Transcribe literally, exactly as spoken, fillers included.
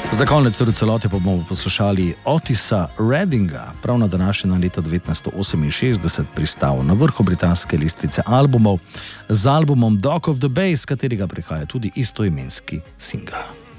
Za konec v celoti pa bomo poslušali Otisa Reddinga, prav na današnje leta devetnajststo oseminšestdeset pristal na vrhu britanske lestvice albumov z albumom Dock of the Bay, z katerega prihaja tudi istoimenski singel.